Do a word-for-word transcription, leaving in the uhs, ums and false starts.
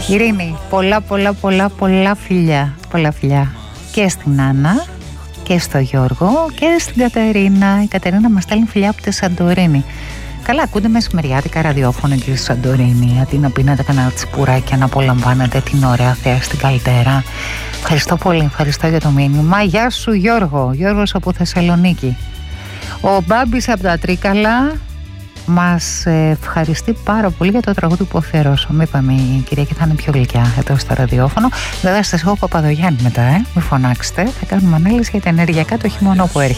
Ειρήνη, πολλά πολλά πολλά πολλά φιλιά. Πολλά φιλιά και στην Άννα και στο Γιώργο και στην Κατερίνα. Η Κατερίνα μας στέλνει φιλιά από τη Σαντορίνη. Καλά, ακούτε μεσημεριάτικα ραδιόφωνο και στη Σαντορίνη. Αντί να πίνετε κανένα τσιπουράκι, να απολαμβάνετε την ωραία θέα στην καλυτέρα. Ευχαριστώ πολύ, ευχαριστώ για το μήνυμα. Γεια σου Γιώργο, Γιώργος από Θεσσαλονίκη. Ο Μπάμπης από τα Τρίκαλα μας ευχαριστεί πάρα πολύ για το τραγούδι που αφιερώσαμε. Είπαμε η Κυριακή θα είναι πιο γλυκιά εδώ στο ραδιόφωνο. Βέβαια σας έχω Παπαδογιάννη μετά, ε. Μην φωνάξετε. Θα κάνουμε ανάλυση για τα ενεργειακά το χειμώνα που έρχεται.